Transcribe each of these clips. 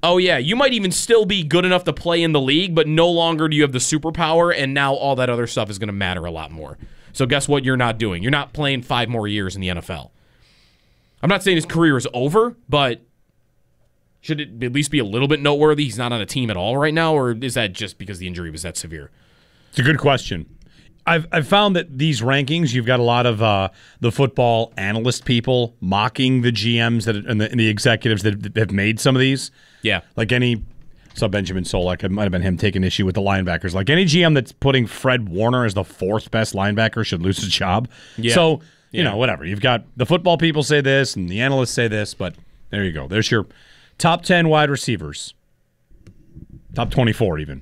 Oh, yeah, you might even still be good enough to play in the league, but no longer do you have the superpower, and now all that other stuff is going to matter a lot more. So guess what you're not doing? You're not playing 5 more years in the NFL. I'm not saying his career is over, but should it at least be a little bit noteworthy he's not on a team at all right now, or is that just because the injury was that severe? It's a good question. I've found that these rankings, you've got a lot of the football analyst people mocking the GMs and the executives that have made some of these. Yeah. Like saw Benjamin Solak, it might have been him taking issue with the linebackers. Like any GM that's putting Fred Warner as the 4th best linebacker should lose his job. Yeah. So, whatever. You've got the football people say this and the analysts say this, but there you go. There's your top 10 wide receivers. Top 24 even.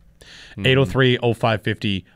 803-0550,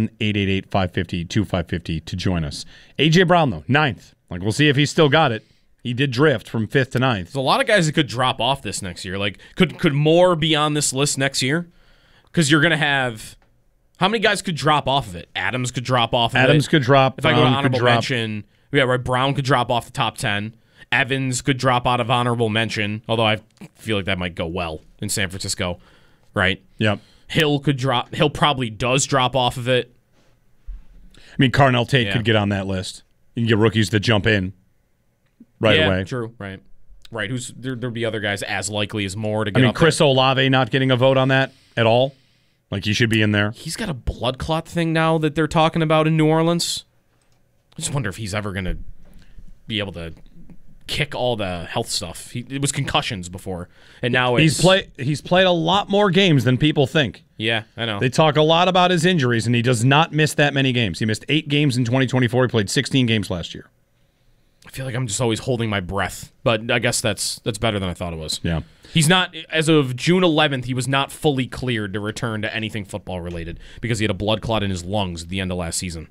1-888-550-2550 to join us. A.J. Brown, though, 9th. Like, we'll see if he's still got it. He did drift from 5th to 9th. There's a lot of guys that could drop off this next year. Like, could more be on this list next year? Because you're going to have... How many guys could drop off of it? Adams could drop off of it. Adams could drop. If I go to honorable mention... Yeah, right, Brown could drop off the top 10. Evans could drop out of honorable mention, although I feel like that might go well in San Francisco, right? Yep. Hill could drop. Hill probably does drop off of it. I mean, Carnell Tate could get on that list. You can get rookies that jump in right away. True. Right. There'll be other guys as likely as more to get. I mean, Chris Olave not getting a vote on that at all. Like he should be in there. He's got a blood clot thing now that they're talking about in New Orleans. I just wonder if he's ever going to be able to kick all the health stuff. It was concussions before, and now he's played a lot more games than people think. Yeah, I know. They talk a lot about his injuries, and he does not miss that many games. He missed 8 games in 2024. He played 16 games last year. I feel like I'm just always holding my breath, but I guess that's better than I thought it was. Yeah. He's not, as of June 11th, he was not fully cleared to return to anything football related because he had a blood clot in his lungs at the end of last season.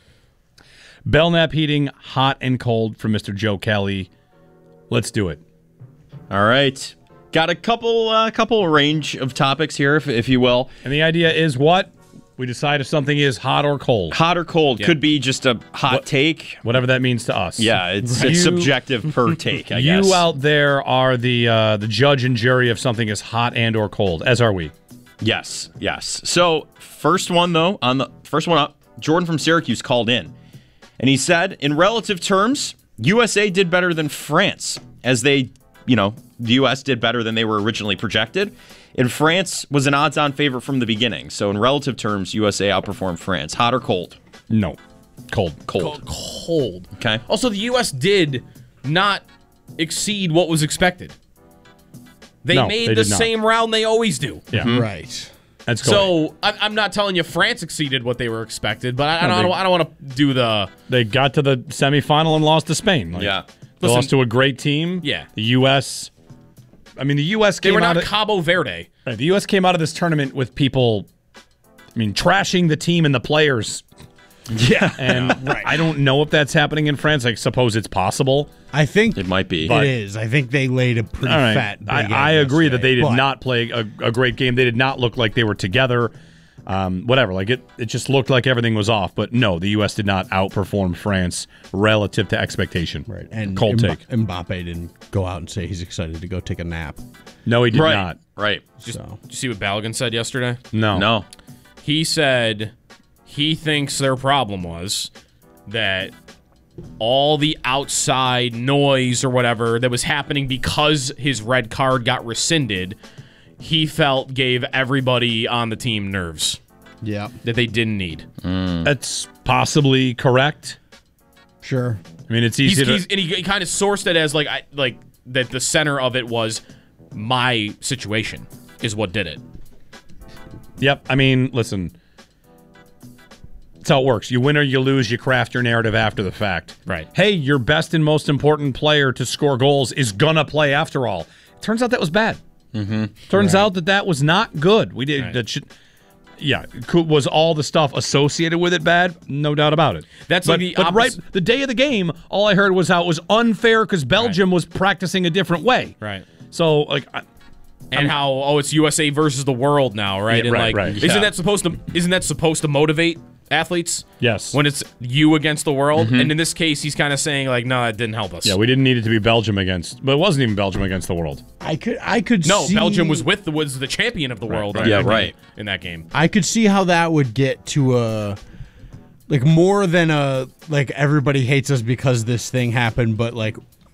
Belknap heating, hot and cold from Mr. Joe Kelly. Let's do it. All right. Got a couple range of topics here, if you will. And the idea is what? We decide if something is hot or cold. Hot or cold. Could be just a hot take. Whatever that means to us. Yeah, it's subjective per take, I guess. You out there are the judge and jury if something is hot and or cold, as are we. Yes. So, first one, though, on the first one up, Jordan from Syracuse called in. And he said, in relative terms, USA did better than France, as the U.S. did better than they were originally projected. And France was an odds-on favorite from the beginning. So in relative terms, USA outperformed France. Hot or cold? No. Cold. Cold. Okay. Also, the U.S. did not exceed what was expected. They made the same round they always do. Yeah. Mm-hmm. Right. That's cool. So I'm not telling you France exceeded what they were expected, but I don't want to do the... They got to the semifinal and lost to Spain. Yeah. They lost to a great team. Yeah. The U.S. I mean, the U.S. came They were out not Cabo Verde. Right, the U.S. came out of this tournament with people, trashing the team and the players. Yeah. And right. I don't know if that's happening in France. I suppose it's possible. I think it might be. It is. I think they laid a pretty fat. I agree that they did not play a great game. They did not look like they were together. Whatever. Like it just looked like everything was off. But no, the U.S. did not outperform France relative to expectation. Right. And cold take. Mbappe didn't go out and say he's excited to go take a nap. No, he did not. Right. Did you see what Balogun said yesterday? No. He said he thinks their problem was that all the outside noise or whatever that was happening because his red card got rescinded, he felt gave everybody on the team nerves. Yeah. That they didn't need. That's possibly correct. Sure. I mean, it's easy and he kind of sourced it as like that the center of it was my situation is what did it. Yep. I mean, listen. That's how it works. You win or you lose. You craft your narrative after the fact. Right. Hey, your best and most important player to score goals is gonna play after all. Turns out that was bad. Mm-hmm. Turns out that was not good. We did Right. that. Was all the stuff associated with it bad? No doubt about it. That's but, like the but opposite. right the day of the game, all I heard was how it was unfair because Belgium was practicing a different way. Right. So how it's USA versus the world now, right? Yeah, and right. isn't that supposed to motivate athletes. Yes. When it's you against the world. And in this case, he's kind of saying, like, no, that didn't help us. Yeah, we didn't need it to be Belgium against, but it wasn't even Belgium against the world. I could No, see, Belgium was the champion of the world. right. in Yeah, that game- right. In that game. I could see how that would get to a like more than a like everybody hates us because this thing happened, but like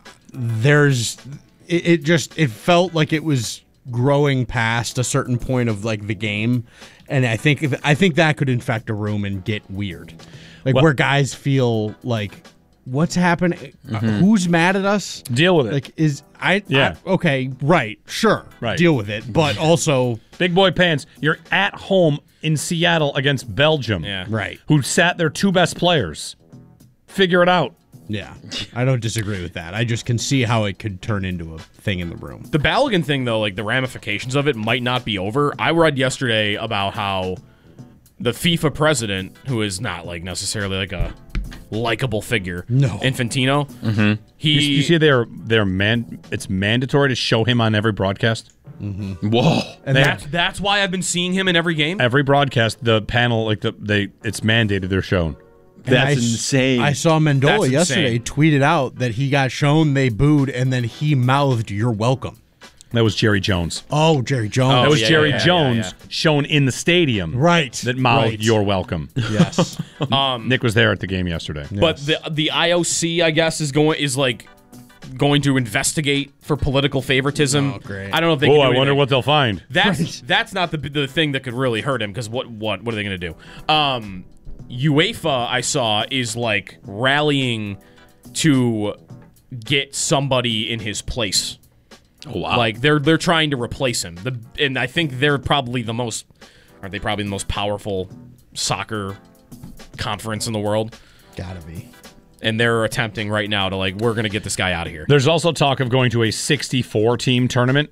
it felt like it was growing past a certain point of like the game, and I think that could infect a room and get weird, like where guys feel like what's happening, who's mad at us, Deal with it. like okay, right, sure, Right. deal with it, but also Big boy pants. You're at home in Seattle against Belgium. Yeah. right. Who sat their 2 best players. Figure it out. Yeah, I don't disagree with that. I just can see how it could turn into a thing in the room. The Balogun thing, though, like the ramifications of it might not be over. I read yesterday about how the FIFA president, who is not like necessarily like a likable figure, No. Infantino, You see, it's mandatory to show him on every broadcast. Whoa. And that's why I've been seeing him in every game. Every broadcast, the panel, like it's mandated they're shown. That's insane. I saw Mendola That's yesterday insane. tweeted out that he got shown, they booed, and then he mouthed, "You're welcome." That was Jerry Jones. Oh, Jerry Jones. That was yeah, Jerry yeah, Jones yeah. shown in the stadium. Right. That mouthed, Right. "You're welcome." Yes. Nick was there at the game yesterday. But the IOC, I guess, is going to investigate for political favoritism. Oh, great. I don't know if they. Oh, can do I wonder anything. what they'll find. That's not the thing that could really hurt him, because what are they going to do? UEFA, I saw, is like rallying to get somebody in his place. Oh, wow. Like they're trying to replace him. And I think they're probably the most powerful soccer conference in the world. Gotta be. And they're attempting right now to we're going to get this guy out of here. There's also talk of going to a 64-team tournament.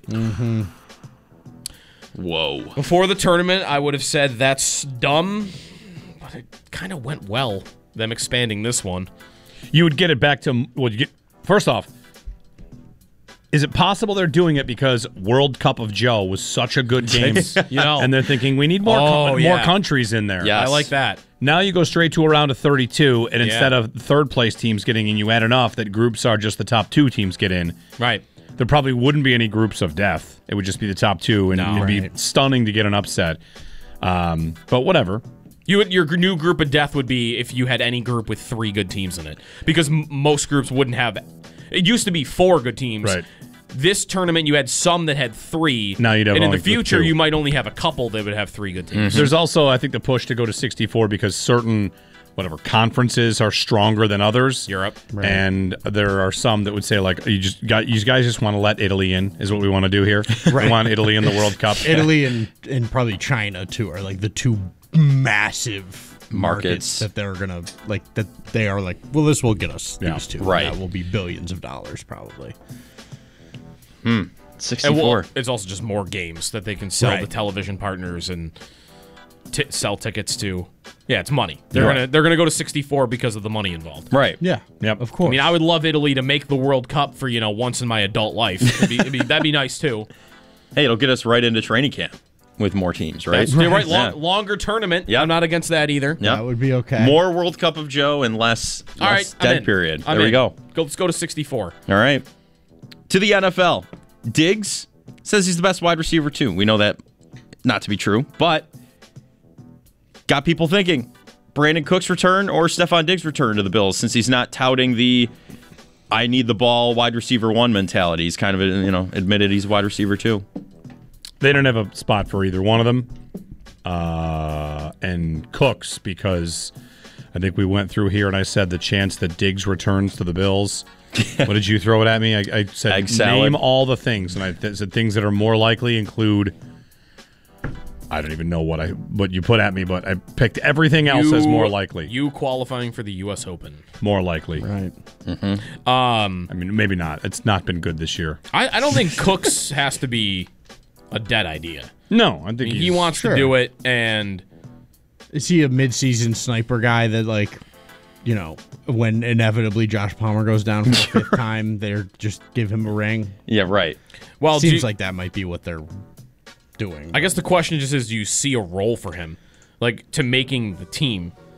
Whoa. Before the tournament, I would have said that's dumb, but it kind of went well, them expanding this one. You would get it back to first off. Is it possible they're doing it because World Cup of Joe was such a good game, and they're thinking we need more countries in there? Yeah. I like that. Now you go straight to a round of 32, and instead of third place teams getting in, you add enough that groups are just the top 2 teams get in. Right. There probably wouldn't be any groups of death. It would just be the top 2, and it'd be stunning to get an upset. But whatever. Your new group of death would be if you had any group with 3 good teams in it, because most groups wouldn't have. It used to be 4 good teams. Right. This tournament, you had some that had 3. Now you'd have and in only the future, 2. you might only have a couple that would have 3 good teams. There's also, I think, the push to go to 64 because certain conferences are stronger than others. Europe. Right. And there are some that would say, you guys just want to let Italy in, is what we want to do here. We want Italy in the World Cup. Italy and probably China too are like the 2 massive markets that they're gonna well, this will get us these 2. Right. That will be billions of dollars probably. 64. It's also just more games that they can sell Right. to television partners and sell tickets to. Yeah, it's money. They're gonna go to 64 because of the money involved. Right. Yeah. Yep. Of course. I mean, I would love Italy to make the World Cup for once in my adult life. That'd be nice too. Hey, it'll get us right into training camp with more teams, right? You're right. Yeah. Longer tournament. Yeah. I'm not against that either. Yeah. that would be okay. More World Cup of Joe and less All right, I'm dead in. period. I'm There we in. go. Let's go to 64. All right. To the NFL. Diggs says he's the best wide receiver, too. We know that not to be true, but got people thinking Brandon Cooks return or Stephon Diggs return to the Bills, since he's not touting the I need the ball wide receiver 1 mentality. He's kind of, admitted he's a wide receiver 2. They don't have a spot for either one of them. And Cooks, because I think we went through here and I said the chance that Diggs returns to the Bills. What did you throw it at me? I said Egg salad. Name all the things, and I said things that are more likely include. I don't even know what you put at me, but I picked everything else as more likely. You qualifying for the U.S. Open. More likely. Right. I mean, maybe not. It's not been good this year. I don't think Cooks has to be a dead idea. No, I think He wants to do it, and Is he a mid-season sniper guy that when inevitably Josh Palmer goes down for the 5th time, they're just give him a ring? Yeah, right. well, Seems like that might be what they're doing. I guess the question just is, do you see a role for him, to making the team?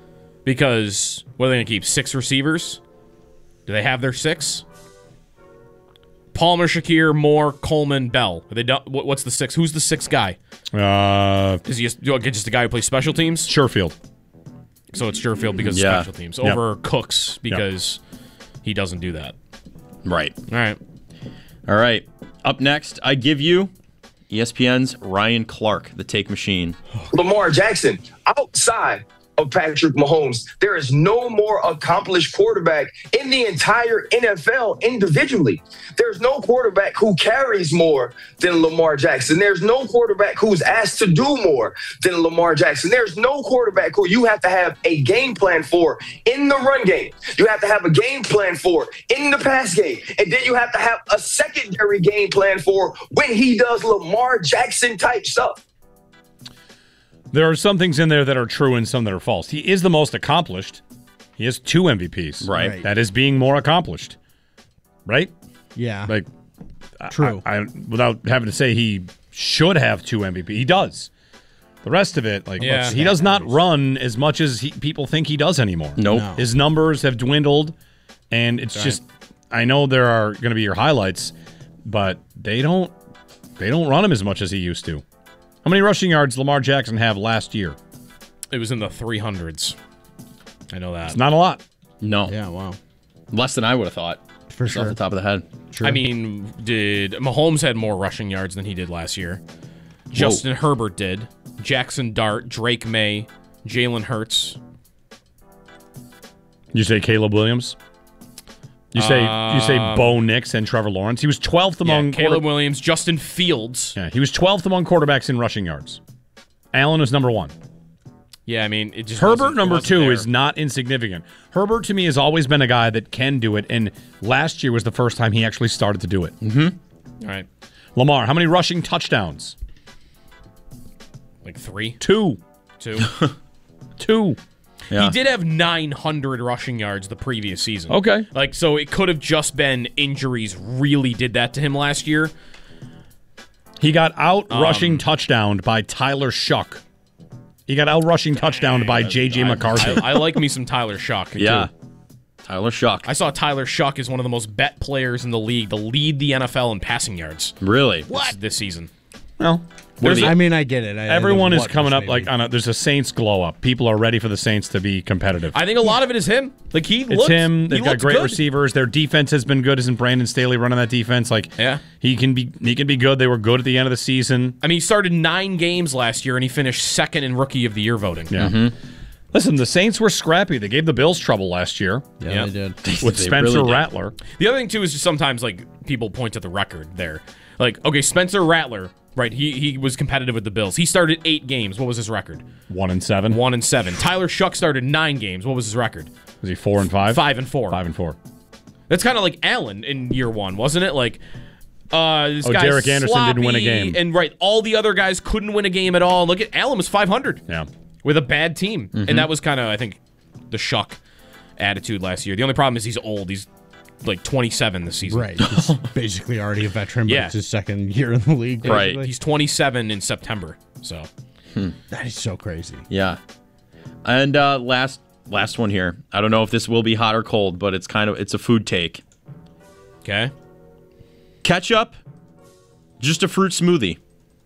Because what are they going to keep? 6 receivers? Do they have their 6? Palmer, Shakir, Moore, Coleman, Bell. Are they done? What's the 6? Who's the 6th guy? Is he just a guy who plays special teams? Sherfield. So it's Sherfield because of special teams over Cooks because he doesn't do that. Right. All right. Up next, I give you ESPN's Ryan Clark, the take machine. Lamar Jackson, outside of Patrick Mahomes, there is no more accomplished quarterback in the entire NFL individually. There's no quarterback who carries more than Lamar Jackson. There's no quarterback who's asked to do more than Lamar Jackson. There's no quarterback who you have to have a game plan for in the run game. You have to have a game plan for in the pass game. And then you have to have a secondary game plan for when he does Lamar Jackson type stuff. There are some things in there that are true and some that are false. He is the most accomplished. He has 2 MVPs. Right. That is being more accomplished. Right? Yeah. Like, True. I without having to say he should have 2 MVP. He does. The rest of it, he does not run as much as people think he does anymore. Nope. No. His numbers have dwindled, and it's just, I know there are going to be your highlights, but they don't run him as much as he used to. How many rushing yards Lamar Jackson have last year? It was in the 300s. I know that. It's not a lot. No. Yeah, wow. Less than I would have thought. For Just off sure. the top of the head. I mean, Mahomes had more rushing yards than he did last year. Justin Herbert did. Jackson Dart, Drake May, Jalen Hurts. You say Caleb Williams? You say Bo Nix and Trevor Lawrence. He was 12th among Caleb Williams, Justin Fields. Yeah, he was 12th among quarterbacks in rushing yards. Allen was number 1. Yeah, I mean, it just Herbert number wasn't 2 there. is not insignificant. Herbert to me has always been a guy that can do it, and last year was the first time he actually started to do it. All right, Lamar, how many rushing touchdowns? like 3, 2. 2. Yeah. He did have 900 rushing yards the previous season. Okay. So it could have just been injuries really did that to him last year. He got out rushing touchdowned by Tyler Shuck. He got out rushing touchdowned by J.J. McCarthy. I like me some Tyler Shuck. Yeah. Too. Tyler Shuck. I saw Tyler Shuck as one of the most bet players in the league to lead the NFL in passing yards Really? this season. Well, I mean, I get it. everyone is coming up maybe. there's a Saints glow up. People are ready for the Saints to be competitive. I think a lot of it is him. Like It's him. They've got great good. receivers. Their defense has been good. Isn't Brandon Staley running that defense? He can be good. They were good at the end of the season. I mean, he started 9 games last year, and he finished 2nd in Rookie of the Year voting. Yeah. Listen, the Saints were scrappy. They gave the Bills trouble last year Yeah, they did. with They Spencer really did. Rattler. The other thing, too, is just sometimes, people point to the record there. Okay, Spencer Rattler, right, he was competitive with the Bills. He started 8 games. What was his record? 1-7. 1-7. Tyler Shuck started 9 games. What was his record? Was he 4-5? 5-4. 5-4. That's kind of like Allen in year 1, wasn't it? This guy's Derek Anderson didn't win a sloppy, game. And, all the other guys couldn't win a game at all. Look at Allen was 500 Yeah. with a bad team. And that was kind of, I think, the Shuck attitude last year. The only problem is he's old. He's 27 this season. Right. He's basically already a veteran, but Yeah. it's his 2nd year in the league. Right. basically. He's 27 in September. So That is so crazy. Yeah. And last one here. I don't know if this will be hot or cold, but it's a food take. okay. Ketchup, just a fruit smoothie.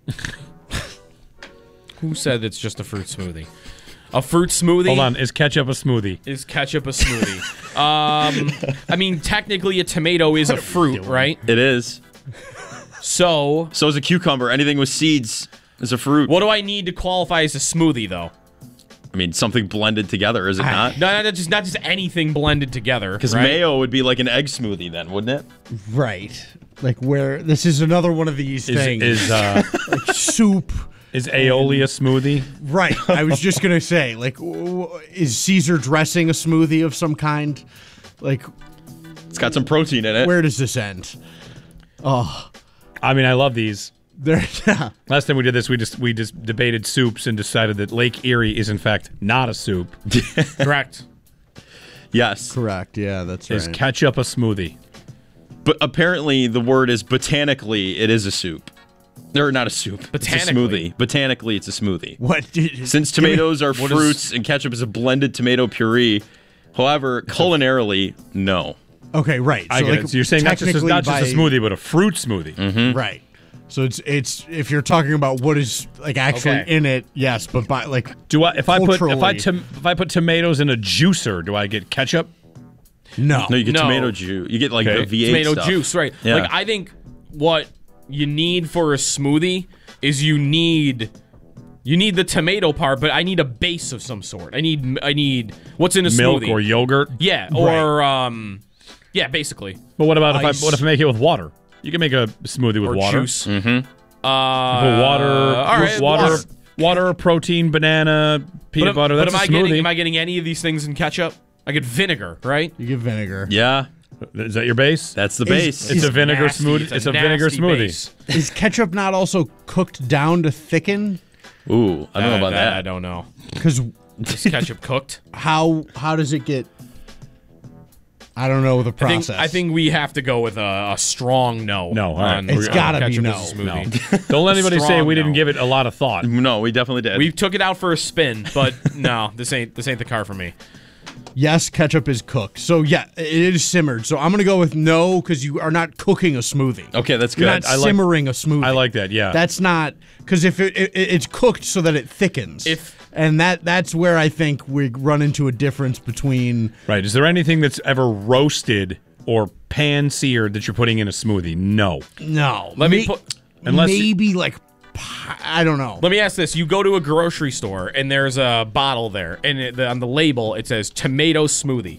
Who said it's just a fruit smoothie? A fruit smoothie? Hold on. Is ketchup a smoothie? Is ketchup a smoothie? I mean, technically a tomato is a fruit, right? It is. So So is a cucumber. Anything with seeds is a fruit. what do I need to qualify as a smoothie, though? I mean, something blended together, is it not? No, not just anything blended together. Because right? mayo would be like an egg smoothie then, wouldn't it? Right. Where this is another one of these things. Is soup. Is aioli a smoothie? Right. I was just going to say, is Caesar dressing a smoothie of some kind? It's got some protein in it. Where does this end? I mean, I love these. Last time we did this, we just debated soups and decided that Lake Erie is in fact not a soup. Correct. Yes. Correct. Yeah, that's right. Is ketchup a smoothie? But apparently the word is botanically, it is a soup. Or not a soup. It's a smoothie. Botanically, it's a smoothie. What? Since tomatoes are fruits and ketchup is a blended tomato puree. However, culinarily, no. Okay, right. I get it. So you're saying not just a smoothie, but a fruit smoothie. Mm-hmm. Right. So it's if you're talking about what is like actually in it, yes, but by like if I put tomatoes in a juicer, do I get ketchup? No. No, you get tomato juice. You get like the V8 tomato stuff. juice, right? Yeah. Like I think what you need for a smoothie is you need the tomato part, but I need a base of some sort. I need what's in a milk smoothie? Or yogurt. Yeah, or yeah, basically. But what about if I make it with water? You can make a smoothie with or water. Juice. Mm-hmm. Water, protein, banana, peanut butter. That's a smoothie. Am I getting any of these things in ketchup? I get vinegar, right? You get vinegar. Yeah. Is that your base? That's the base. It's a vinegar smoothie. It's a vinegar smoothie. Base. Is ketchup not also cooked down to thicken? Ooh, I don't know about that. I don't know. Because Is ketchup cooked? How does it get? I don't know the process. I think we have to go with a strong no. No, all right. on It's gotta be ketchup no. as a smoothie. No. Don't let anybody say Strong we didn't no. give it a lot of thought. No, we definitely did. We took it out for a spin, but no, this ain't the car for me. Yes, ketchup is cooked. So yeah, it is simmered. So I'm gonna go with no because you are not cooking a smoothie. Okay, that's You're good. not simmering a smoothie. I like that. Yeah, That's not because if it's cooked so that it thickens. And that's where I think we run into a difference between. right. Is there anything that's ever roasted or pan-seared that you're putting in a smoothie? No. No. Let me put. Unless maybe like I don't know. Let me ask this: you go to a grocery store and there's a bottle there, and on the label it says tomato smoothie.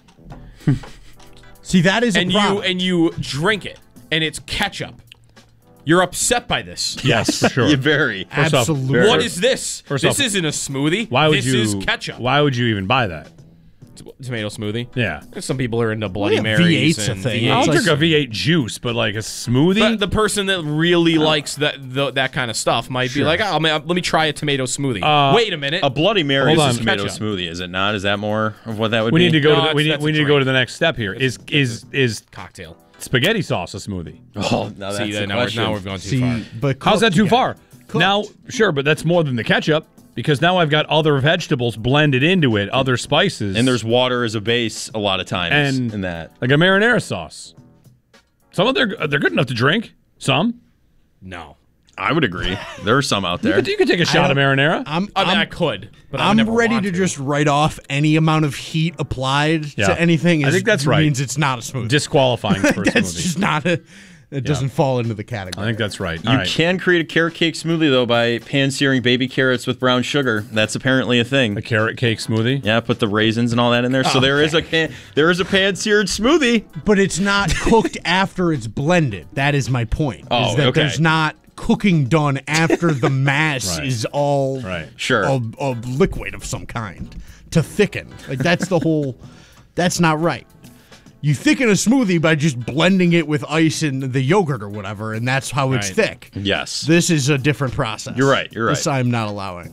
See, that is a problem. And you drink it, and it's ketchup. You're upset by this. Yes, for sure. You very. First off, Absolutely. What is this? First This off, isn't a smoothie. Why would this you? is ketchup. Why would you even buy that? Tomato smoothie. Yeah. Some people are into Bloody Yeah, Marys. V8's a and thing. V8s. I'll It's drink a V8 juice, but like a smoothie. But the person that really likes that kind of stuff might be like, let me try a tomato smoothie. Wait a minute. A Bloody Mary Hold is on. a tomato Ketchup. smoothie, is it not? Is that more of what that would we be? need to go. No, to the, we that's need a to go to drink. the next step here. Is Cocktail. spaghetti sauce a smoothie? Oh, now that's See, the now question. we've gone too far. but How's that cooked, too yeah. far? Cooked. Now, sure, but that's more than the ketchup because now I've got other vegetables blended into it, other spices, And there's water as a base a lot of times And- in that. like a marinara sauce. Some of they're good enough to drink. Some No. I would agree. There are some out there. you could take a shot of marinara. I mean, I could, but I would I'm never ready want to just write off any amount of heat applied Yeah. to anything. I think that's right. Means it's not a smoothie. Disqualifying for a That's smoothie. just not a. It doesn't fall into the category. I think that's right. You All right. can create a carrot cake smoothie, though, by pan-searing baby carrots with brown sugar. That's apparently a thing. A carrot cake smoothie. Yeah, put the raisins and all that in there. So there is a pan-seared smoothie. But it's not cooked after it's blended. That is my point. Oh, is that okay. there's not cooking done after the mass Right. is all Right. Sure. a liquid of some kind to thicken. Like that's the whole. That's not right. You thicken a smoothie by just blending it with ice and the yogurt or whatever, and that's how it's Right. thick. Yes. This is a different process. You're right, you're This right. I'm not allowing.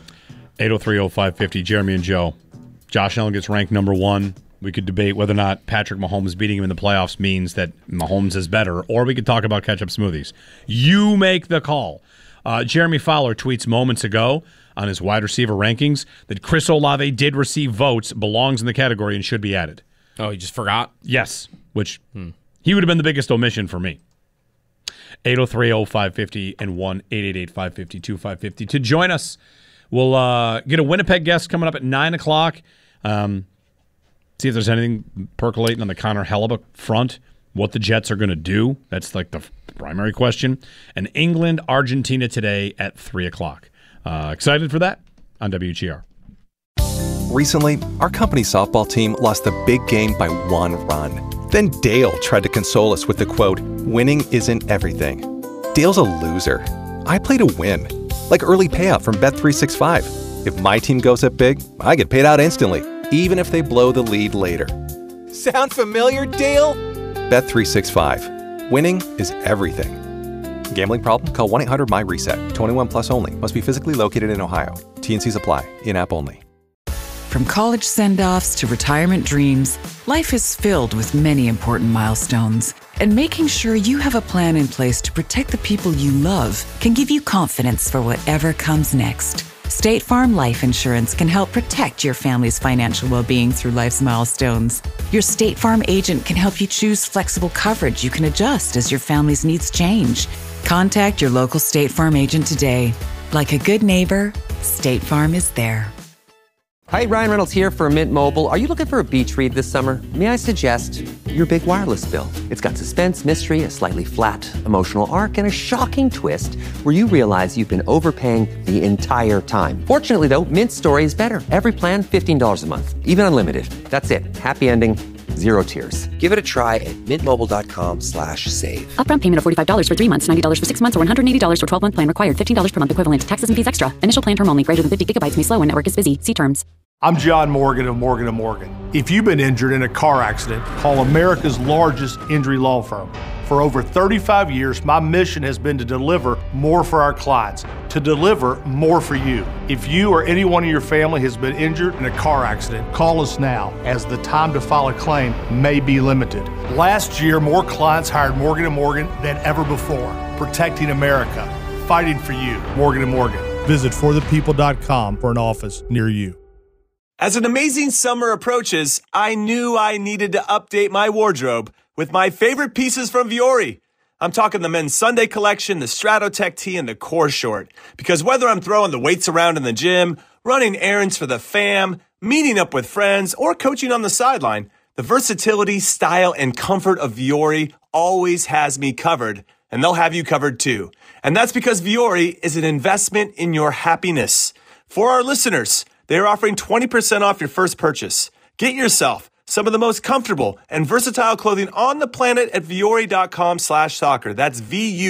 803-0550, Jeremy and Joe. Josh Allen gets ranked number 1. We could debate whether or not Patrick Mahomes beating him in the playoffs means that Mahomes is better, or we could talk about ketchup smoothies. You make the call. Jeremy Fowler tweets moments ago on his wide receiver rankings that Chris Olave did receive votes, belongs in the category, and should be added. Oh, you just forgot? Yes, which he would have been the biggest omission for me. 803-0550 and 1-888-552-550 to join us. We'll get a Winnipeg guest coming up at 9 o'clock. See if there's anything percolating on the Connor Hellebuyck front, what the Jets are going to do. That's like the primary question. And England, Argentina today at 3 o'clock. Excited for that on WGR. Recently, our company softball team lost the big game by 1 run. Then Dale tried to console us with the quote, "Winning isn't everything." Dale's a loser. I play to win. Like early payout from Bet365. If my team goes up big, I get paid out instantly, even if they blow the lead later. Sound familiar, Dale? Bet365. Winning is everything. Gambling problem? Call 1-800-MY-RESET. 21 plus only. Must be physically located in Ohio. T&Cs apply. In-app only. From college send-offs to retirement dreams, life is filled with many important milestones. And making sure you have a plan in place to protect the people you love can give you confidence for whatever comes next. State Farm Life Insurance can help protect your family's financial well-being through life's milestones. Your State Farm agent can help you choose flexible coverage you can adjust as your family's needs change. Contact your local State Farm agent today. Like a good neighbor, State Farm is there. Hi, Ryan Reynolds here for Mint Mobile. Are you looking for a beach read this summer? May I suggest your big wireless bill? It's got suspense, mystery, a slightly flat, emotional arc, and a shocking twist where you realize you've been overpaying the entire time. Fortunately, though, Mint's story is better. Every plan, $15 a month, even unlimited. That's it. Happy ending, zero tears. Give it a try at mintmobile.com/save. Upfront payment of $45 for 3 months, $90 for 6 months, or $180 for 12-month plan required. $15 per month equivalent. Taxes and fees extra. Initial plan term only. Greater than 50 gigabytes may slow when network is busy. See terms. I'm John Morgan of Morgan & Morgan. If you've been injured in a car accident, call America's largest injury law firm. For over 35 years, my mission has been to deliver more for our clients, to deliver more for you. If you or anyone in your family has been injured in a car accident, call us now, as the time to file a claim may be limited. Last year, more clients hired Morgan & Morgan than ever before, protecting America, fighting for you. Morgan & Morgan. Visit forthepeople.com for an office near you. As an amazing summer approaches, I knew I needed to update my wardrobe with my favorite pieces from Vuori. I'm talking the men's Sunday collection, the Stratotech tee, and the core short. Because whether I'm throwing the weights around in the gym, running errands for the fam, meeting up with friends, or coaching on the sideline, the versatility, style, and comfort of Vuori always has me covered, and they'll have you covered too. And that's because Vuori is an investment in your happiness. For our listeners, they're offering 20% off your first purchase. Get yourself some of the most comfortable and versatile clothing on the planet at Vuori.com/soccer. That's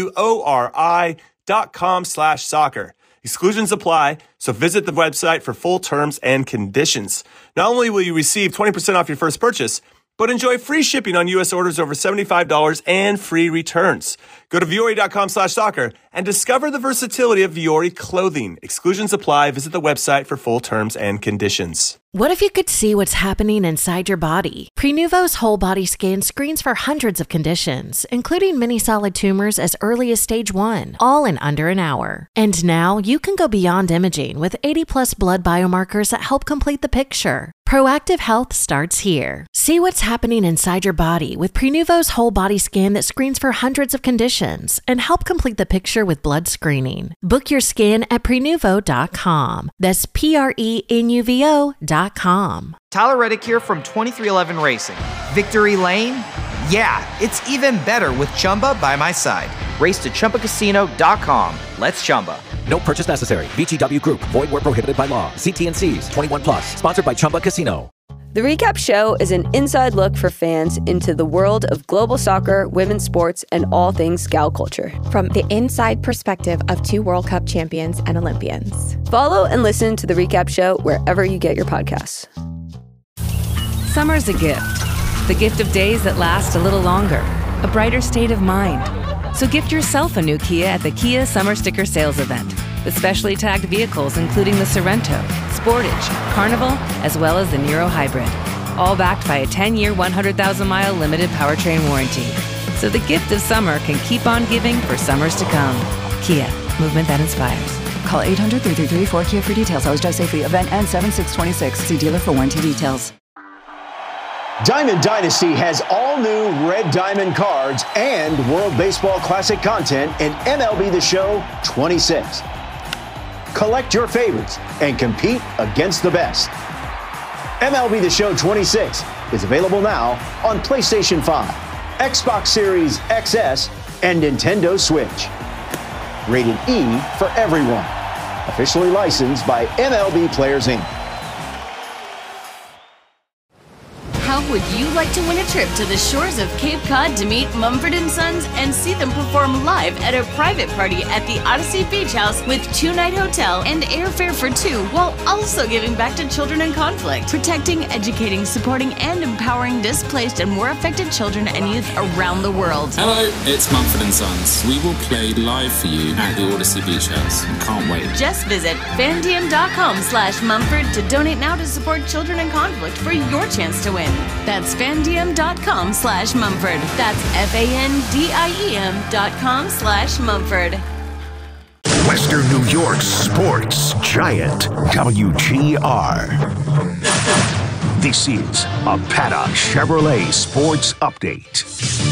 VUORI.com/soccer. Exclusions apply, so visit the website for full terms and conditions. Not only will you receive 20% off your first purchase, but enjoy free shipping on U.S. orders over $75 and free returns. Go to Vuori.com/soccer and discover the versatility of Vuori clothing. Exclusions apply. Visit the website for full terms and conditions. What if you could see what's happening inside your body? Prenuvo's whole body scan screens for hundreds of conditions, including many solid tumors as early as stage 1, all in under an hour. And now you can go beyond imaging with 80+ blood biomarkers that help complete the picture. Proactive health starts here. See what's happening inside your body with Prenuvo's whole body scan that screens for hundreds of conditions and help complete the picture with blood screening. Book your scan at Prenuvo.com. That's PRENUVO.com. Tyler Reddick here from 2311 Racing. Victory Lane? Yeah, it's even better with Chumba by my side. Race to ChumbaCasino.com. Let's Chumba. No purchase necessary. VGW Group. Void where prohibited by law. See T&Cs. 21+. Sponsored by Chumba Casino. The Recap Show is an inside look for fans into the world of global soccer, women's sports, and all things gal culture. From the inside perspective of 2 World Cup champions and Olympians. Follow and listen to The Recap Show wherever you get your podcasts. Summer's a gift. The gift of days that last a little longer. A brighter state of mind. So gift yourself a new Kia at the Kia Summer Sticker Sales Event. With specially tagged vehicles including the Sorrento, Sportage, Carnival, as well as the Niro Hybrid. All backed by a 10-year, 100,000-mile limited powertrain warranty. So the gift of summer can keep on giving for summers to come. Kia, movement that inspires. Call 800-333-4KIA for details. Always drive safely. Event ends 7/6/26. See dealer for warranty details. Diamond Dynasty has all new Red Diamond cards and World Baseball Classic content in MLB The Show 26. Collect your favorites and compete against the best. MLB The Show 26 is available now on PlayStation 5, Xbox Series XS, and Nintendo Switch. Rated E for everyone. Officially licensed by MLB Players Inc. How Would you like to win a trip to the shores of Cape Cod to meet Mumford & Sons and see them perform live at a private party at the Odyssey Beach House with 2-night hotel and airfare for 2, while also giving back to children in conflict, protecting, educating, supporting, and empowering displaced and war affected children and youth around the world? Hello, it's Mumford & Sons. We will play live for you at the Odyssey Beach House. Can't wait. Just visit fandiem.com/Mumford to donate now to support children in conflict for your chance to win. That's fandiem.com/Mumford. That's FANDIEM.com/Mumford. Western New York sports giant, WGR. This is a Paddock Chevrolet Sports Update.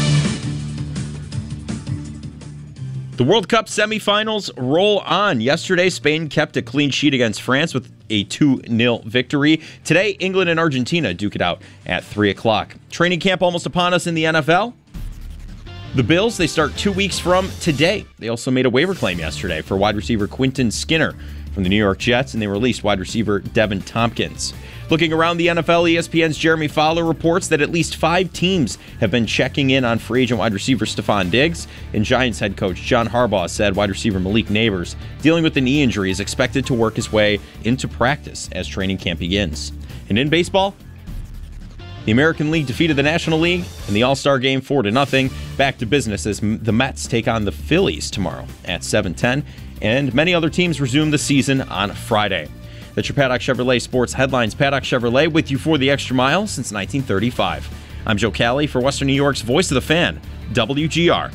The World Cup semifinals roll on. Yesterday, Spain kept a clean sheet against France with a 2-0 victory. Today, England and Argentina duke it out at 3 o'clock. Training camp almost upon us in the NFL. The Bills, they start 2 weeks from today. They also made a waiver claim yesterday for wide receiver Quentin Skinner from the New York Jets, and they released wide receiver Devin Tompkins. Looking around the NFL, ESPN's Jeremy Fowler reports that at least 5 teams have been checking in on free agent wide receiver Stephon Diggs, and Giants head coach John Harbaugh said wide receiver Malik Neighbors, dealing with a knee injury, is expected to work his way into practice as training camp begins. And in baseball, the American League defeated the National League in the All-Star Game 4-0. Back to business as the Mets take on the Phillies tomorrow at 7:10, and many other teams resume the season on Friday. That's your Paddock Chevrolet Sports Headlines. Paddock Chevrolet with you for the extra mile since 1935. I'm Joe Cali for Western New York's Voice of the Fan, WGR.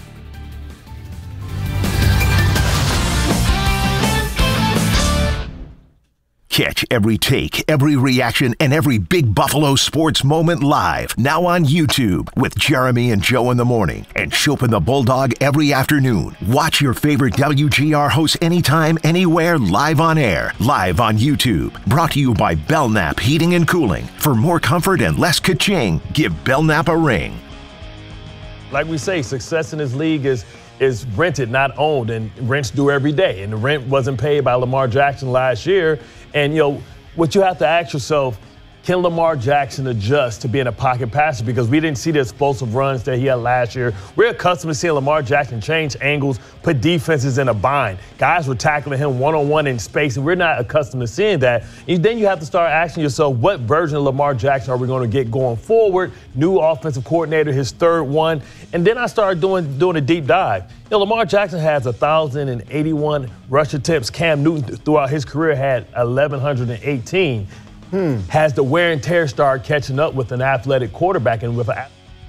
Catch every take, every reaction, and every big Buffalo sports moment live. Now on YouTube with Jeremy and Joe in the morning and Chopin the Bulldog every afternoon. Watch your favorite WGR hosts anytime, anywhere, live on air. Live on YouTube. Brought to you by Belknap Heating and Cooling. For more comfort and less ka-ching, give Belknap a ring. Like we say, success in this league is rented, not owned, and rents due every day. And the rent wasn't paid by Lamar Jackson last year. And, what you have to ask yourself, can Lamar Jackson adjust to being a pocket passer? Because we didn't see the explosive runs that he had last year. We're accustomed to seeing Lamar Jackson change angles, put defenses in a bind. Guys were tackling him one-on-one in space, and we're not accustomed to seeing that. And then you have to start asking yourself, what version of Lamar Jackson are we going to get going forward? New offensive coordinator, his third one. And then I started doing a deep dive. Lamar Jackson has 1,081 rush attempts. Cam Newton, throughout his career, had 1,118. Has the wear and tear start catching up with an athletic quarterback and with a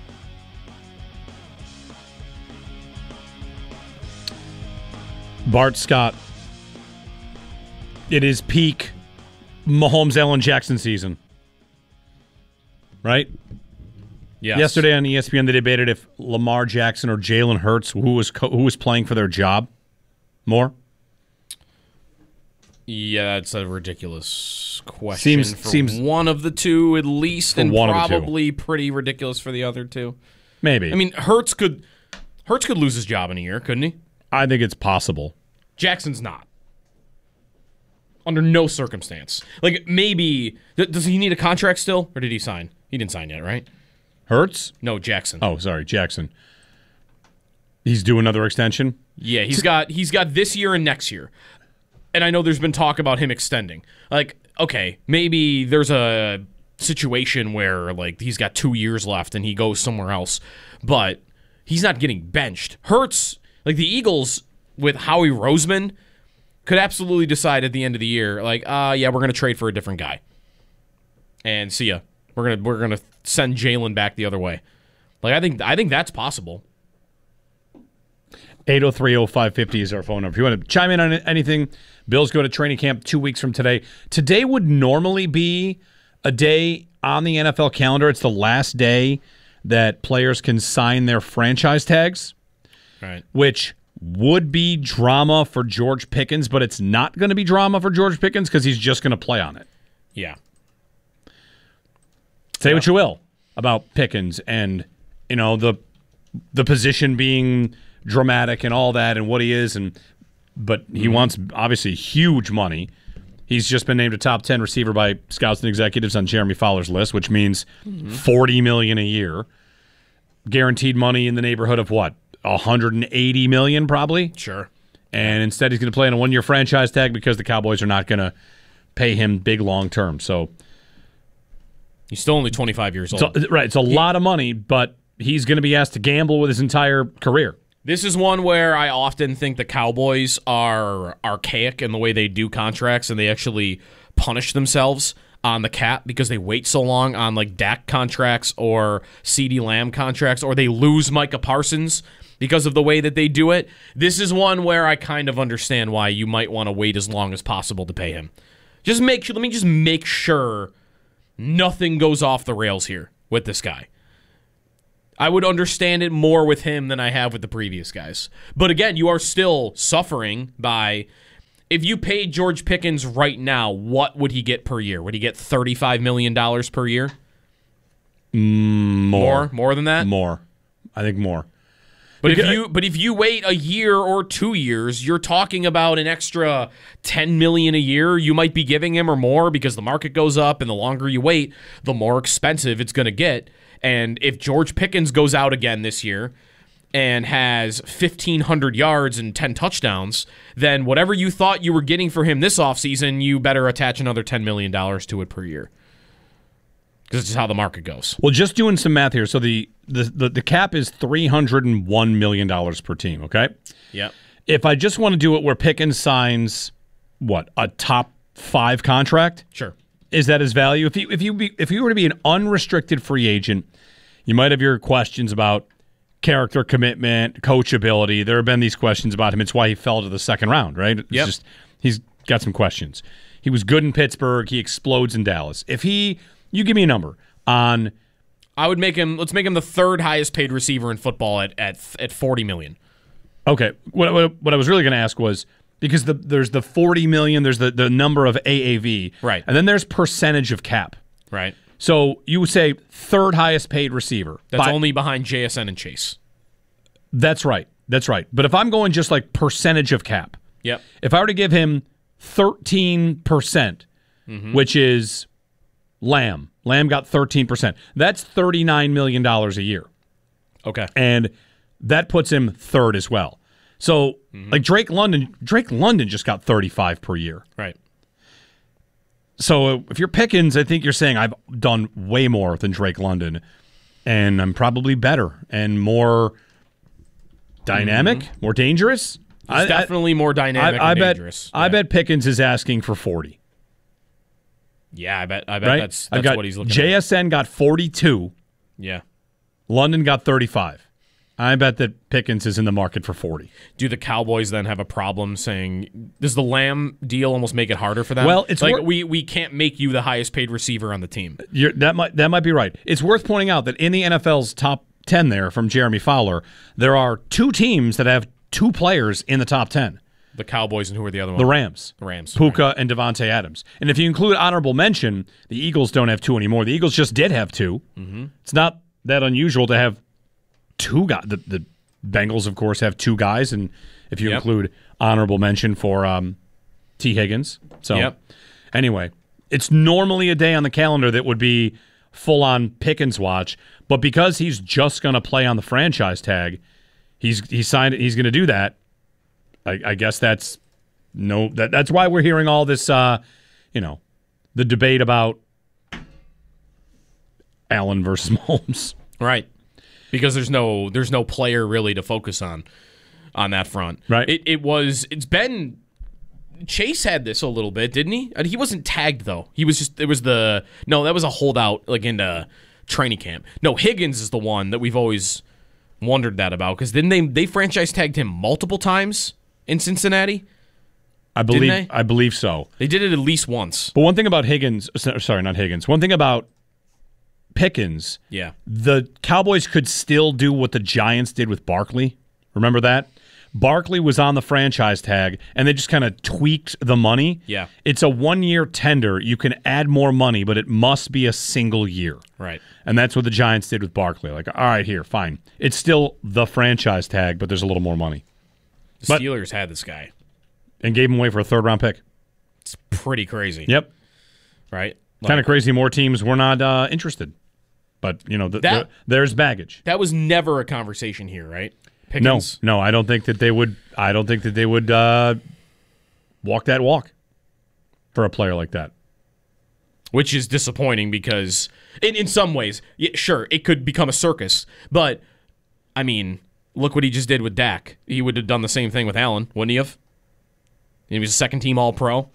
Bart Scott, it is peak Mahomes Allen Jackson season, right? Yes. Yesterday on ESPN, they debated if Lamar Jackson or Jalen Hurts, who was playing for their job more. Yeah, it's a ridiculous question. Seems one of the two at least, and one of the two. probably pretty ridiculous for the other two. Maybe. I mean, Hurts could lose his job in a year, couldn't he? I think it's possible. Jackson's not. Under no circumstance. Like, maybe... Does he need a contract still, or did he sign? He didn't sign yet, right? Hurts? No, Jackson. Oh, sorry, Jackson. He's due another extension? Yeah, he's got this year and next year. And I know there's been talk about him extending. Like, okay, maybe there's a situation where, like, he's got 2 years left and he goes somewhere else. But he's not getting benched. Hurts, like the Eagles with Howie Roseman, could absolutely decide at the end of the year, like, yeah, we're going to trade for a different guy. And see ya. We're gonna send Jalen back the other way. Like, I think that's possible. 803-0550 is our phone number. If you want to chime in on anything, Bills go to training camp 2 weeks from today. Today would normally be a day on the NFL calendar. It's the last day that players can sign their franchise tags, right? Which would be drama for George Pickens, but it's not going to be drama for George Pickens because he's just going to play on it. Yeah. Say what you will about Pickens and, the position being dramatic and all that and what he is, but he wants obviously huge money. He's just been named a top 10 receiver by scouts and executives on Jeremy Fowler's list, which means $40 million a year. Guaranteed money in the neighborhood of what? $180 million probably? Sure. And instead he's going to play on a one-year franchise tag because the Cowboys are not going to pay him big long-term. So he's still only 25 years old. So, right. It's a lot of money, but he's going to be asked to gamble with his entire career. This is one where I often think the Cowboys are archaic in the way they do contracts, and they actually punish themselves on the cap because they wait so long on like Dak contracts or CeeDee Lamb contracts, or they lose Micah Parsons because of the way that they do it. This is one where I kind of understand why you might want to wait as long as possible to pay him. Let me just make sure nothing goes off the rails here with this guy. I would understand it more with him than I have with the previous guys. But again, you are still suffering by, if you paid George Pickens right now, what would he get per year? Would he get $35 million per year? More. More than that? More. I think more. But if you wait a year or 2 years, you're talking about an extra $10 million a year you might be giving him or more, because the market goes up, and the longer you wait, the more expensive it's going to get. And if George Pickens goes out again this year and has 1,500 yards and 10 touchdowns, then whatever you thought you were getting for him this offseason, you better attach another $10 million to it per year. Because it's just how the market goes. Well, just doing some math here. So the cap is $301 million per team, okay? Yep. If I just want to do it where Pickens signs, what, a top 5 contract? Sure. Is that his value? If you were to be an unrestricted free agent, you might have your questions about character, commitment, coachability. There have been these questions about him. It's why he fell to the second round, right? Yep. He's got some questions. He was good in Pittsburgh. He explodes in Dallas. You give me a number on. I would make him. Let's make him the third highest paid receiver in football at $40 million. Okay. What I was really going to ask was, because there's the $40 million, there's the number of AAV, right, and then there's percentage of cap, right. So you would say third highest paid receiver. That's only behind JSN and Chase. That's right. But if I'm going just like percentage of cap, yep. If I were to give him 13%, which is Lamb got 13%. That's $39 million a year. Okay, and that puts him third as well. So, like Drake London just got 35 per year. Right. So, if you're Pickens, I think you're saying I've done way more than Drake London, and I'm probably better and more dynamic, more dangerous. He's definitely more dynamic and dangerous. I bet Pickens is asking for 40. Yeah, I bet right? that's what he's looking at. JSN got 42. Yeah. London got 35. I bet that Pickens is in the market for 40. Do the Cowboys then have a problem saying, does the Lamb deal almost make it harder for them? Well, it's like we can't make you the highest paid receiver on the team. That might be right. It's worth pointing out that in the NFL's top 10 there from Jeremy Fowler, there are 2 teams that have 2 players in the top 10. The Cowboys, and who are the other ones? The Rams. Puka right. and Devontae Adams. And if you include honorable mention, the Eagles don't have 2 anymore. The Eagles just did have 2. It's not that unusual to have 2 guys. The Bengals, of course, have 2 guys, and if you include honorable mention for T. Higgins. So anyway, it's normally a day on the calendar that would be full-on Pickens watch, but because he's just going to play on the franchise tag, he's signed it. He's going to do that. I guess that's why we're hearing all this, the debate about Allen versus Mahomes. Right. Because there's no player really to focus on that front. Right. It's been Chase had this a little bit, didn't he? He wasn't tagged though. He was just that was a holdout like into training camp. No, Higgins is the one that we've always wondered that about, because then they franchise tagged him multiple times in Cincinnati. I believe so. They did it at least once. But one thing about Higgins, sorry, not Higgins. One thing about Pickens, the Cowboys could still do what the Giants did with Barkley. Remember that? Barkley was on the franchise tag, and they just kind of tweaked the money. Yeah. It's a 1-year tender. You can add more money, but it must be a single year. Right. And that's what the Giants did with Barkley. Like, all right, here, fine. It's still the franchise tag, but there's a little more money. The Steelers had this guy. And gave him away for a 3rd-round pick. It's pretty crazy. Yep. Right? Kind of crazy more teams were not interested. But, there's baggage. That was never a conversation here, right? Pickens? No, I don't think that they would walk that walk for a player like that. Which is disappointing because in some ways, sure, it could become a circus. But, I mean, look what he just did with Dak. He would have done the same thing with Allen, wouldn't he have? He was a second-team All-Pro.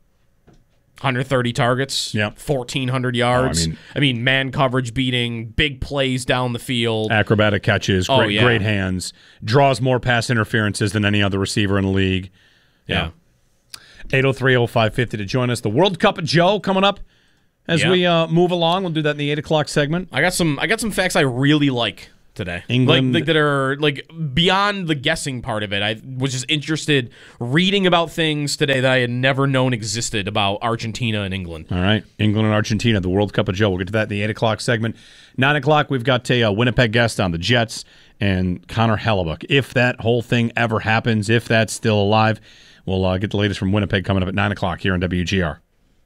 130 targets, 1,400 yards. I mean, man coverage beating, big plays down the field. Acrobatic catches, great hands. Draws more pass interferences than any other receiver in the league. Yeah. 803-0550 to join us. The World Cup of Joe coming up as we move along. We'll do that in the 8 o'clock segment. I got some facts I really like today. England. Like that are like beyond the guessing part of it. I was just interested reading about things today that I had never known existed about Argentina and England. All right. England and Argentina, the World Cup of Joe. We'll get to that in the 8 o'clock segment. 9 o'clock, we've got a Winnipeg guest on the Jets and Connor Hellebuck. If that whole thing ever happens, if that's still alive, we'll get the latest from Winnipeg coming up at 9 o'clock here on WGR.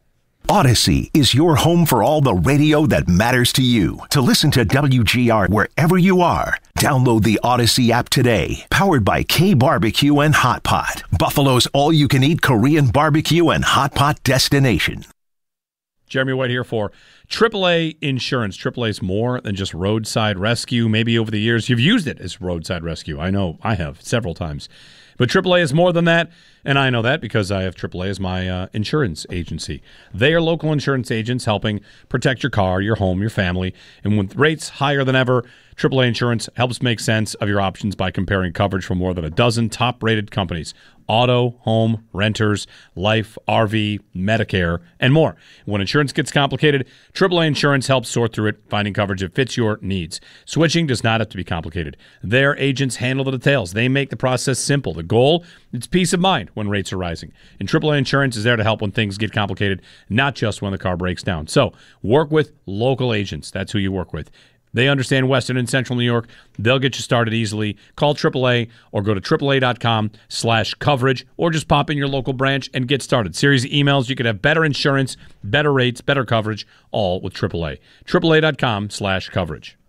Odyssey is your home for all the radio that matters to you. To listen to WGR wherever you are, download the Odyssey app today. Powered by K Barbecue and Hot Pot, Buffalo's all-you-can-eat Korean barbecue and hot pot destination. Jeremy White here for AAA Insurance. AAA is more than just roadside rescue. Maybe over the years you've used it as roadside rescue. I know I have several times. But AAA is more than that, and I know that because I have AAA as my insurance agency. They are local insurance agents helping protect your car, your home, your family. And with rates higher than ever, AAA Insurance helps make sense of your options by comparing coverage from more than a dozen top-rated companies. Auto, home, renters, life, RV, Medicare, and more. When insurance gets complicated, AAA Insurance helps sort through it, finding coverage that fits your needs. Switching does not have to be complicated. Their agents handle the details. They make the process simple. The goal, it's peace of mind when rates are rising. And AAA Insurance is there to help when things get complicated, not just when the car breaks down. So, work with local agents. That's who you work with. They understand Western and Central New York. They'll get you started easily. Call AAA or go to AAA.com/coverage or just pop in your local branch and get started. Series of emails. You could have better insurance, better rates, better coverage, all with AAA. AAA.com/coverage.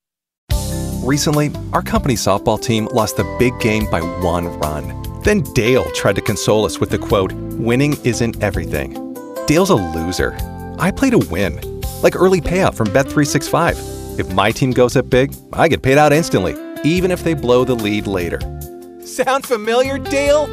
Recently, our company softball team lost the big game by 1 run. Then Dale tried to console us with the quote, "Winning isn't everything." Dale's a loser. I play to win, like early payout from Bet365. If my team goes up big, I get paid out instantly, even if they blow the lead later. Sound familiar, Dale?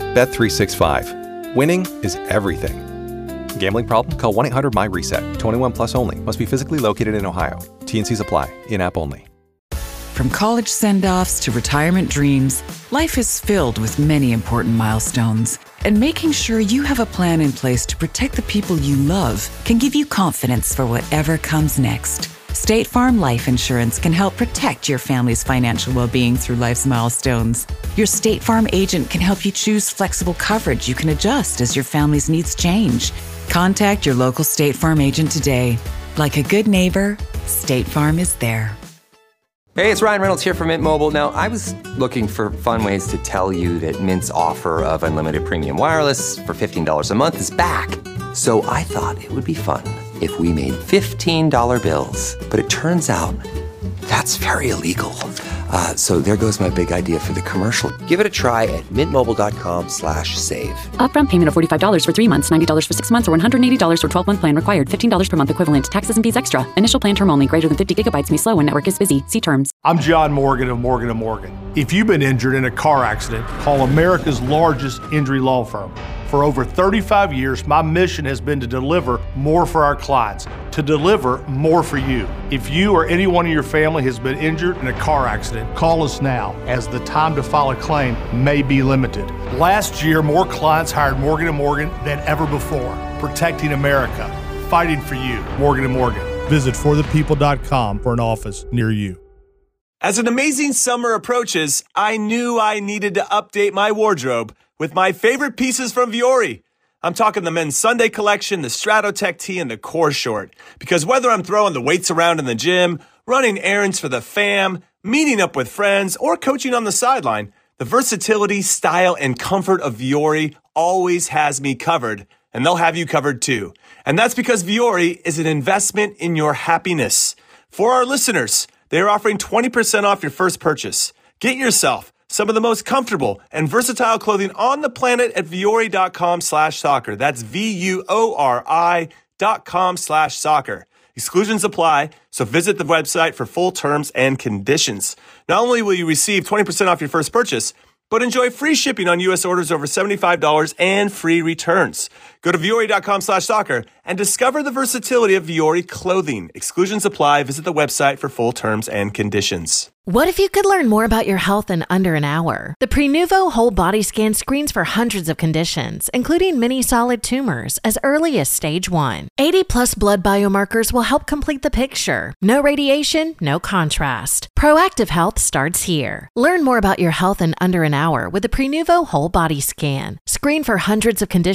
Bet365. Winning is everything. Gambling problem? Call 1-800-MY-RESET. 21 plus only. Must be physically located in Ohio. T&Cs apply. In-app only. From college send-offs to retirement dreams, life is filled with many important milestones. And making sure you have a plan in place to protect the people you love can give you confidence for whatever comes next. State Farm Life Insurance can help protect your family's financial well-being through life's milestones. Your State Farm agent can help you choose flexible coverage you can adjust as your family's needs change. Contact your local State Farm agent today. Like a good neighbor, State Farm is there. Hey, it's Ryan Reynolds here from Mint Mobile. Now, I was looking for fun ways to tell you that Mint's offer of unlimited premium wireless for $15 a month is back. So I thought it would be fun if we made $15 bills. But it turns out that's very illegal. So there goes my big idea for the commercial. Give it a try at mintmobile.com/save. Upfront payment of $45 for 3 months, $90 for 6 months, or $180 for 12-month plan required. $15 per month equivalent. Taxes and fees extra. Initial plan term only. Greater than 50 gigabytes may slow when network is busy. See terms. I'm John Morgan of Morgan & Morgan. If you've been injured in a car accident, call America's largest injury law firm. For over 35 years, my mission has been to deliver more for our clients, to deliver more for you. If you or anyone in your family has been injured in a car accident, call us now, as the time to file a claim may be limited. Last year, more clients hired Morgan & Morgan than ever before, protecting America, fighting for you. Morgan & Morgan. Visit forthepeople.com for an office near you. As an amazing summer approaches, I knew I needed to update my wardrobe with my favorite pieces from Vuori. I'm talking the men's Sunday collection, the Stratotech tee, and the core short. Because whether I'm throwing the weights around in the gym, running errands for the fam, meeting up with friends, or coaching on the sideline, the versatility, style, and comfort of Vuori always has me covered. and they'll have you covered too. And that's because Vuori is an investment in your happiness. For our listeners, they are offering 20% off your first purchase. Get yourself some of the most comfortable and versatile clothing on the planet at Vuori.com/soccer. That's VUORI.com/soccer. Exclusions apply, so visit the website for full terms and conditions. Not only will you receive 20% off your first purchase, but enjoy free shipping on U.S. orders over $75 and free returns. Go to Vuori.com/soccer and discover the versatility of Vuori clothing. Exclusions apply. Visit the website for full terms and conditions. What if you could learn more about your health in under an hour? The Prenuvo Whole Body Scan screens for hundreds of conditions, including many solid tumors, as early as stage 1. 80-plus blood biomarkers will help complete the picture. No radiation, no contrast. Proactive health starts here. Learn more about your health in under an hour with the Prenuvo Whole Body Scan. Screen for hundreds of conditions